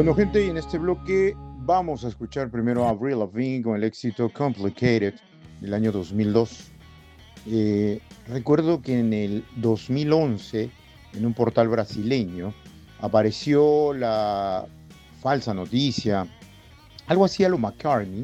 Bueno, gente, y en este bloque vamos a escuchar primero a Avril Lavigne con el éxito Complicated del año 2002. Recuerdo que en el 2011, en un portal brasileño, apareció la falsa noticia, algo así a lo McCartney,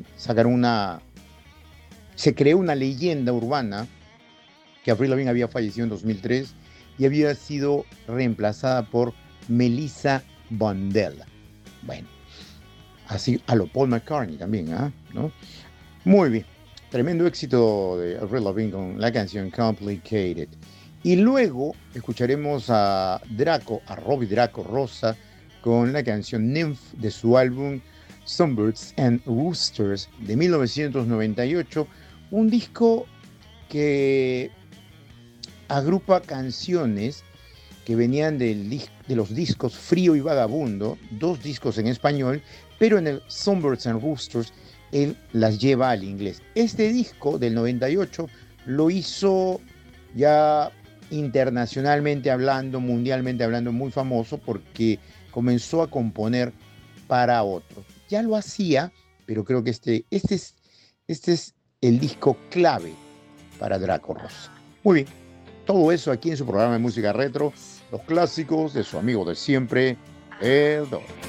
se creó una leyenda urbana que Avril Lavigne había fallecido en 2003 y había sido reemplazada por Melissa Bondell. Bueno, así a lo Paul McCartney también, ¿no? Muy bien, tremendo éxito de Avril Lavigne con la canción Complicated. Y luego escucharemos a Robbie Draco Rosa, con la canción Nymph de su álbum Songbirds and Roosters de 1998, un disco que agrupa canciones que venían de los discos Frío y Vagabundo, dos discos en español, pero en el Songbirds and Roosters él las lleva al inglés. Este disco del 98 lo hizo ya internacionalmente hablando, mundialmente hablando, muy famoso porque comenzó a componer para otros. Ya lo hacía, pero creo que este es el disco clave para Draco Rosa. Muy bien, todo eso aquí en su programa de música retro, los clásicos de su amigo de siempre, el Dor.